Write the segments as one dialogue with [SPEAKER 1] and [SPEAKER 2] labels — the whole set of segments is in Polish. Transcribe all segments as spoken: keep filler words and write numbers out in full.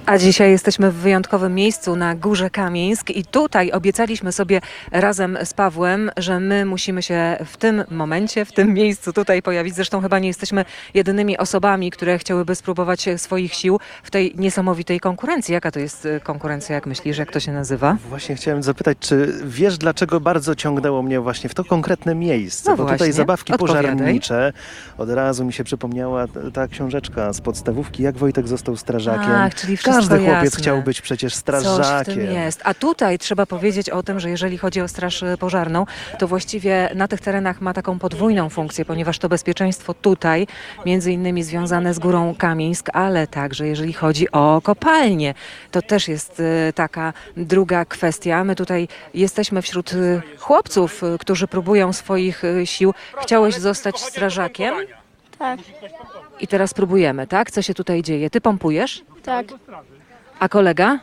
[SPEAKER 1] A dzisiaj jesteśmy w wyjątkowym miejscu na Górze Kamieńsk i tutaj obiecaliśmy sobie razem z Pawłem, że my musimy się w tym momencie, w tym miejscu tutaj pojawić. Zresztą chyba nie jesteśmy jedynymi osobami, które chciałyby spróbować swoich sił w tej niesamowitej konkurencji. Jaka to jest konkurencja, jak myślisz, jak to się nazywa?
[SPEAKER 2] Właśnie chciałem zapytać, czy wiesz, dlaczego bardzo ciągnęło mnie właśnie w to konkretne miejsce?
[SPEAKER 1] No
[SPEAKER 2] Bo
[SPEAKER 1] właśnie,
[SPEAKER 2] tutaj zabawki
[SPEAKER 1] odpowiadaj.
[SPEAKER 2] pożarnicze. Od razu mi się przypomniała ta książeczka z podstawówki, jak Wojtek został strażakiem.
[SPEAKER 1] Ach, czyli wszystko
[SPEAKER 2] Każdy chłopiec
[SPEAKER 1] jasne.
[SPEAKER 2] chciał być przecież
[SPEAKER 1] Coś w
[SPEAKER 2] strażakiem.
[SPEAKER 1] tym jest. A tutaj trzeba powiedzieć o tym, że jeżeli chodzi o straż pożarną, to właściwie na tych terenach ma taką podwójną funkcję, ponieważ to bezpieczeństwo tutaj, między innymi związane z Górą Kamieńsk, ale także jeżeli chodzi o kopalnie, to też jest e, taka druga kwestia. My tutaj jesteśmy wśród e, chłopców, e, którzy próbują swoich e, sił. Chciałeś zostać strażakiem
[SPEAKER 3] Tak,
[SPEAKER 1] i teraz próbujemy, tak? Co się tutaj dzieje? Ty pompujesz?
[SPEAKER 3] tak.
[SPEAKER 1] A kolega?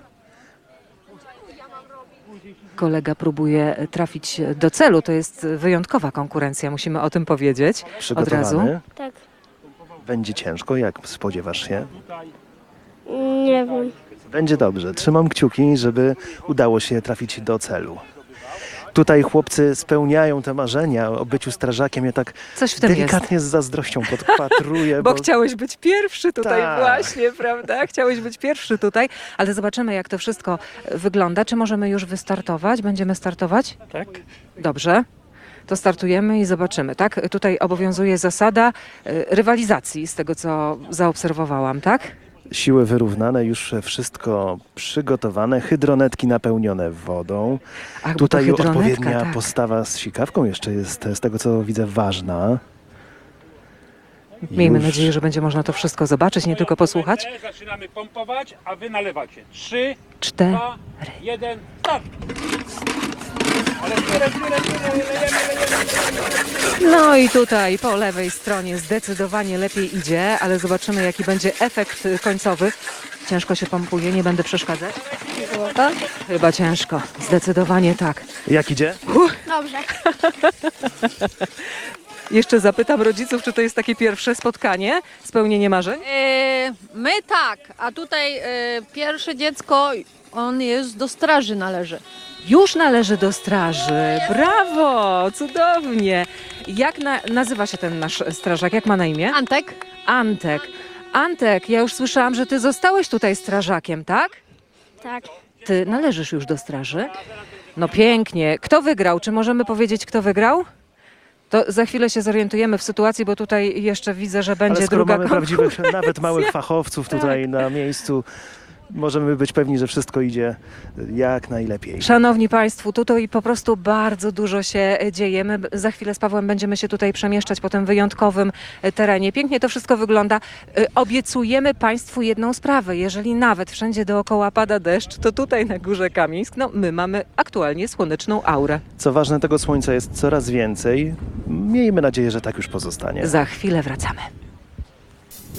[SPEAKER 1] Kolega próbuje trafić do celu. To jest wyjątkowa konkurencja, musimy o tym powiedzieć od razu.
[SPEAKER 2] Przygotowany?
[SPEAKER 3] Tak.
[SPEAKER 2] Będzie ciężko, jak spodziewasz się?
[SPEAKER 3] Nie wiem.
[SPEAKER 2] Będzie dobrze. Trzymam kciuki, żeby udało się trafić do celu. Tutaj chłopcy spełniają te marzenia o byciu strażakiem. Ja tak
[SPEAKER 1] Coś w tym jest.
[SPEAKER 2] delikatnie z zazdrością podpatruję.
[SPEAKER 1] Bo chciałeś być pierwszy tutaj
[SPEAKER 2] Tak.
[SPEAKER 1] właśnie, prawda? Chciałeś być pierwszy tutaj, ale zobaczymy, jak to wszystko wygląda. Czy możemy już wystartować? Będziemy startować?
[SPEAKER 2] Tak.
[SPEAKER 1] Dobrze. To startujemy i zobaczymy, tak? Tutaj obowiązuje zasada y, rywalizacji, z tego co zaobserwowałam, tak?
[SPEAKER 2] Siły wyrównane, już wszystko przygotowane, hydronetki napełnione wodą.
[SPEAKER 1] Ach, bo to
[SPEAKER 2] Tutaj
[SPEAKER 1] hydronetka,
[SPEAKER 2] odpowiednia
[SPEAKER 1] tak.
[SPEAKER 2] postawa z sikawką jeszcze jest, z tego co widzę, ważna.
[SPEAKER 1] Miejmy
[SPEAKER 2] Już
[SPEAKER 1] nadzieję, że będzie można to wszystko zobaczyć, nie tylko posłuchać.
[SPEAKER 4] Zaczynamy pompować, a wy nalewacie. Trzy,
[SPEAKER 1] Cztery.
[SPEAKER 4] dwa, jeden, start! Ale tyle, tyle, tyle, lejemy, lejemy.
[SPEAKER 1] No i tutaj po lewej stronie zdecydowanie lepiej idzie, ale zobaczymy, jaki będzie efekt końcowy. Ciężko się pompuje, nie będę przeszkadzać. Chyba ciężko, zdecydowanie tak.
[SPEAKER 2] Jak idzie?
[SPEAKER 3] Dobrze.
[SPEAKER 1] Jeszcze zapytam rodziców, czy to jest takie pierwsze spotkanie, spełnienie marzeń?
[SPEAKER 5] E, my tak, a tutaj e, pierwsze dziecko, on jest do straży należy.
[SPEAKER 1] Już należy do straży. Brawo, cudownie. Jak na, nazywa się ten nasz strażak? Jak ma na imię?
[SPEAKER 5] Antek?
[SPEAKER 1] Antek. Antek, ja już słyszałam, że ty zostałeś tutaj strażakiem, tak?
[SPEAKER 3] Tak.
[SPEAKER 1] Ty należysz już do straży? No pięknie. Kto wygrał? Czy możemy powiedzieć, kto wygrał? To za chwilę się zorientujemy w sytuacji, bo tutaj jeszcze widzę, że będzie
[SPEAKER 2] Ale skoro
[SPEAKER 1] druga
[SPEAKER 2] mamy
[SPEAKER 1] konkurencja.
[SPEAKER 2] prawdziwych, nawet małych fachowców tutaj na miejscu, możemy być pewni, że wszystko idzie jak najlepiej.
[SPEAKER 1] Szanowni Państwo, tutaj po prostu bardzo dużo się dzieje. My za chwilę z Pawłem będziemy się tutaj przemieszczać po tym wyjątkowym terenie. Pięknie to wszystko wygląda. Y, Obiecujemy Państwu jedną sprawę. Jeżeli nawet wszędzie dookoła pada deszcz, to tutaj na Górze Kamieńsk, no my mamy aktualnie słoneczną aurę.
[SPEAKER 2] Co ważne, tego słońca jest coraz więcej. Miejmy nadzieję, że tak już pozostanie.
[SPEAKER 1] Za chwilę wracamy.